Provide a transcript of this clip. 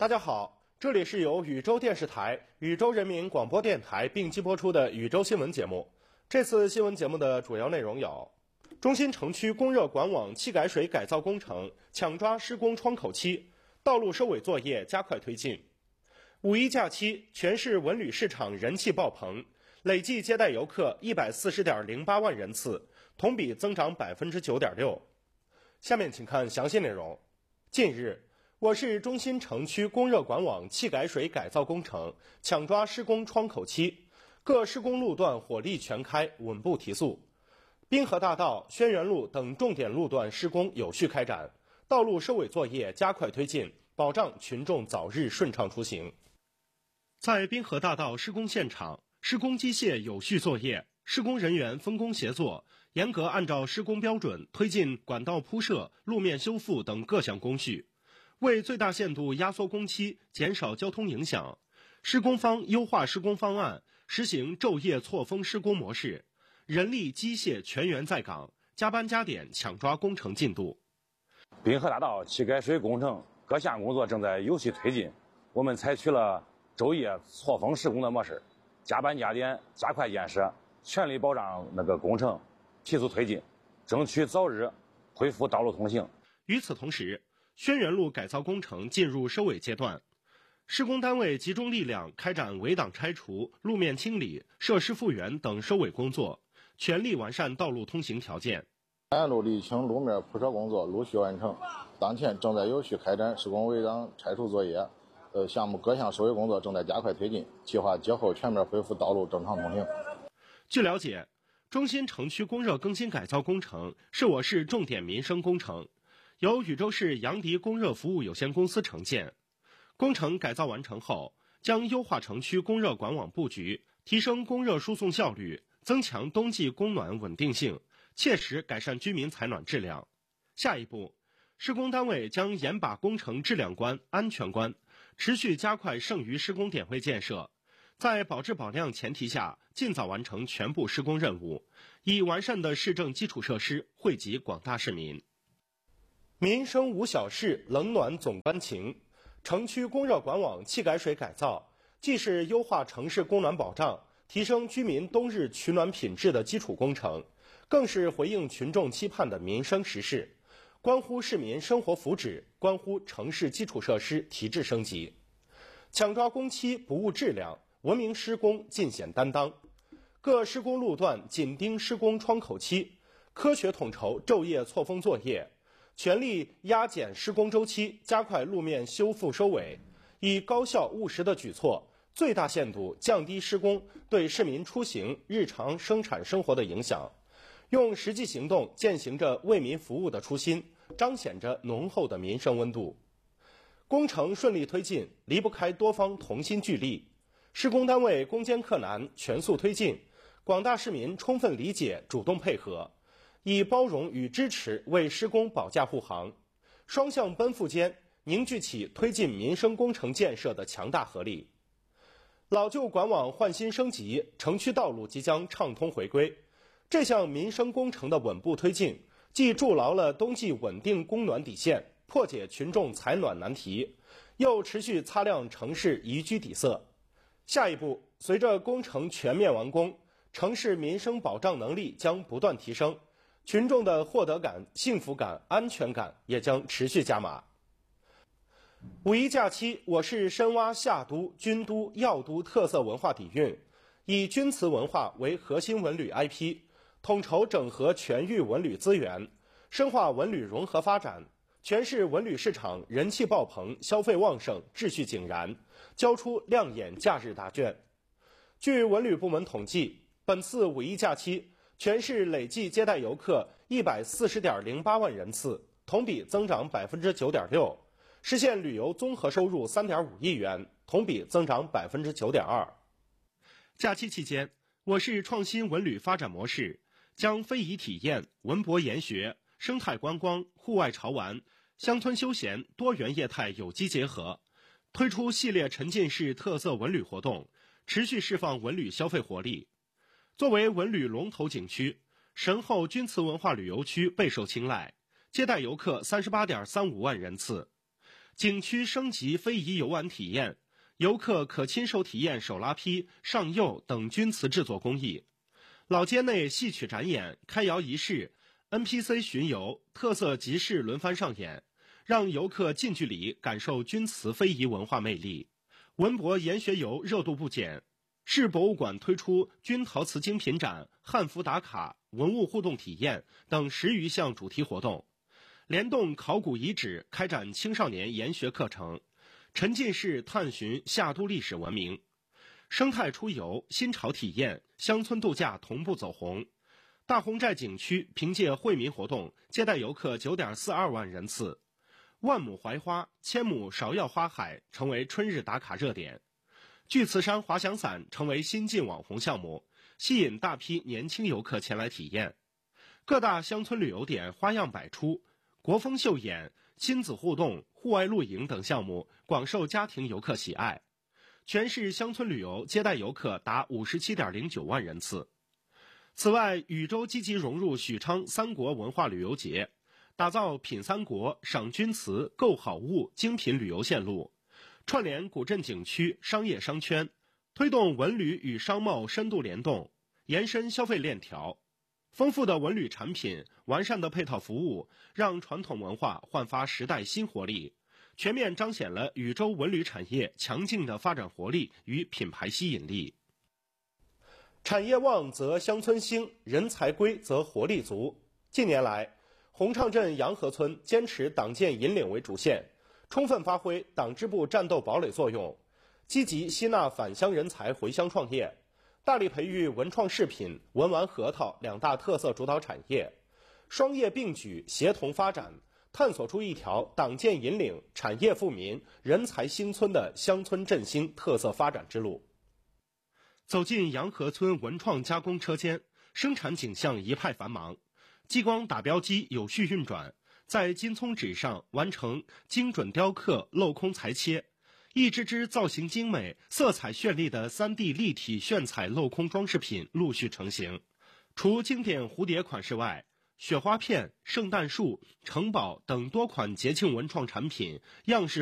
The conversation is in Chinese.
大家好，这里是由禹州电视台、禹州人民广播电台并机播出的禹州新闻节目。这次新闻节目的主要内容有：中心城区供热管网气改水改造工程抢抓施工窗口期，道路收尾作业加快推进。五一假期，全市文旅市场人气爆棚，累计接待游客140.08万人次，同比增长 9.6%。下面请看详细内容。近日，我市中心城区供热管网气改水改造工程抢抓施工窗口期，各施工路段火力全开，稳步提速。滨河大道、轩辕路等重点路段施工有序开展，道路收尾作业加快推进，保障群众早日顺畅出行。在滨河大道施工现场，施工机械有序作业，施工人员分工协作，严格按照施工标准推进管道铺设、路面修复等各项工序，为最大限度压缩工期，减少交通影响，施工方优化施工方案，实行昼夜错峰施工模式，人力机械全员在岗，加班加点抢抓工程进度。 滨河大道气改水工程各项工作正在有序推进，我们采取了昼夜错峰施工的模式，加班加点，加快建设，全力保障工程提速推进，争取早日恢复道路通行。 与此同时，轩辕路改造工程进入收尾阶段，施工单位集中力量开展围挡拆除、路面清理、设施复原等收尾工作，全力完善道路通行条件。 沿路沥青路面铺设工作陆续完成，当前正在有序开展施工围挡拆除作业，项目各项收尾工作正在加快推进，计划节后全面恢复道路正常通行。 据了解，中心城区供热更新改造工程是我市重点民生工程，由禹州市杨迪供热服务有限公司承建。工程改造完成后，将优化城区供热管网布局，提升供热输送效率，增强冬季供暖稳定性，切实改善居民采暖质量。下一步，施工单位将严把工程质量关、安全关，持续加快剩余施工点位建设，在保质保量前提下，尽早完成全部施工任务，以完善的市政基础设施惠及广大市民。民生无小事，冷暖总关情。城区供热管网气改水改造，既是优化城市供暖保障、提升居民冬日取暖品质的基础工程，更是回应群众期盼的民生实事，关乎市民生活福祉，关乎城市基础设施提质升级。抢抓工期，不误质量，文明施工，尽显担当。各施工路段紧盯施工窗口期，科学统筹昼夜错峰作业，全力压减施工周期，加快路面修复收尾，以高效务实的举措，最大限度降低施工对市民出行、日常生产生活的影响，用实际行动践行着为民服务的初心，彰显着浓厚的民生温度。工程顺利推进，离不开多方同心聚力，施工单位攻坚克难，全速推进，广大市民充分理解，主动配合，以包容与支持为施工保驾护航，双向奔赴间凝聚起推进民生工程建设的强大合力。老旧管网换新升级，城区道路即将畅通回归。这项民生工程的稳步推进，既筑牢了冬季稳定供暖底线，破解群众采暖难题，又持续擦亮城市宜居底色。下一步，随着工程全面完工，城市民生保障能力将不断提升，群众的获得感、幸福感、安全感也将持续加码。五一假期，我市深挖夏都、军都、药都特色文化底蕴，以钧瓷文化为核心文旅 IP， 统筹整合全域文旅资源，深化文旅融合发展。全市文旅市场人气爆棚，消费旺盛，秩序井然，交出亮眼假日答卷。据文旅部门统计，本次五一假期，全市累计接待游客140.08万人次，同比增长 9.6%， 实现旅游综合收入 3.5亿元，同比增长 9.2%。假期期间，我市创新文旅发展模式，将非遗体验、文博研学、生态观光、户外潮玩、乡村休闲多元业态有机结合，推出系列沉浸式特色文旅活动，持续释放文旅消费活力。作为文旅龙头景区，神后钧瓷文化旅游区备受青睐，接待游客38.35万人次。 景区升级非遗游玩体验，游客可亲手体验手拉坯、上釉等钧瓷制作工艺。老街内戏曲展演、开窑仪式、NPC 巡游、特色集市轮番上演，让游客近距离感受钧瓷非遗文化魅力。文博研学游热度不减，市博物馆推出钧陶瓷精品展、汉服打卡、文物互动体验等10余项主题活动，联动考古遗址开展青少年研学课程，沉浸式探寻夏都历史文明。生态出游、新潮体验、乡村度假同步走红。大红寨景区凭借惠民活动接待游客 9.42 万人次，万亩槐花、千亩芍药花海成为春日打卡热点。巨慈山滑翔伞成为新晋网红项目，吸引大批年轻游客前来体验。各大乡村旅游点花样百出，国风秀演、亲子互动、户外露营等项目广受家庭游客喜爱。全市乡村旅游接待游客达 57.09 万人次。此外，禹州积极融入许昌三国文化旅游节，打造品三国、赏钧瓷、购好物精品旅游线路，串联古镇景区、商业商圈，推动文旅与商贸深度联动，延伸消费链条。丰富的文旅产品、完善的配套服务，让传统文化焕发时代新活力，全面彰显了禹州文旅产业强劲的发展活力与品牌吸引力。产业旺则乡村兴，人才归则活力足。近年来，洪畅镇洋河村坚持党建引领为主线，充分发挥党支部战斗堡垒作用，积极吸纳返乡人才回乡创业，大力培育文创饰品、文玩核桃2大特色主导产业，双业并举，协同发展，探索出一条党建引领、产业富民、人才兴村的乡村振兴特色发展之路。走进洋河村文创加工车间，生产景象一派繁忙，激光打标机有序运转，在金葱纸上完成精准雕刻、镂空裁切，一只只造型精美、色彩绚丽的3D 立体炫彩镂空装饰品陆续成型。除经典蝴蝶款式外，雪花片、圣诞树、城堡等多款节庆文创产品样式